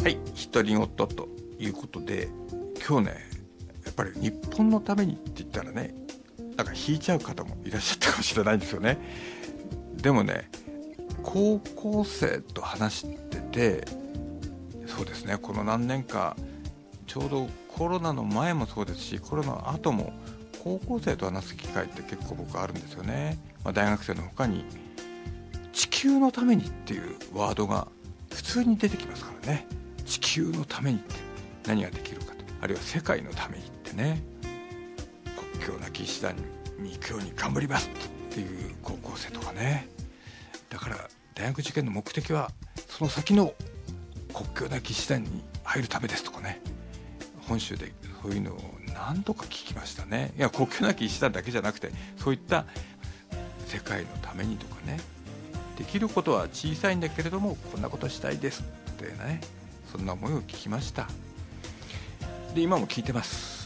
はい、独り言ということで、今日ねやっぱり日本のためにって言ったらね、なんか引いちゃう方もいらっしゃったかもしれないんですよね。でもね、高校生と話してて、そうですね、この何年か、ちょうどコロナの前もそうですし、コロナの後も高校生と話す機会って結構僕あるんですよね。大学生の他に地球のためにっていうワードが普通に出てきますからね。地球のためにって何ができるかと、あるいは世界のためにってね、国境なき医師団に行くように頑張りますっていう高校生とかね。だから大学受験の目的はその先の国境なき医師団に入るためですとかね、本州でそういうのを何度か聞きましたね。いや、国境なき医師団だけじゃなくて、そういった世界のためにとかね、できることは小さいんだけれどもこんなことしたいですってね、そんな思いを聞きました。で今も聞いてます。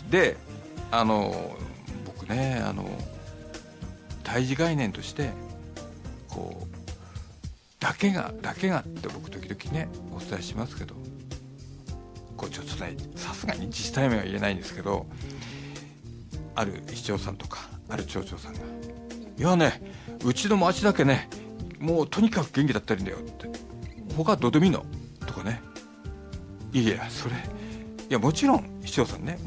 で僕ね、大事概念としてこうだけがって僕時々ねお伝えしますけど、こうちょっとね、さすがに自治体名は言えないんですけど、ある市長さんとかある町長さんが、いやね、うちの町だけね、もうとにかく元気だったらいいんだよって、他どうでもいいのとかね。いやそれ、いやもちろん市長さんね、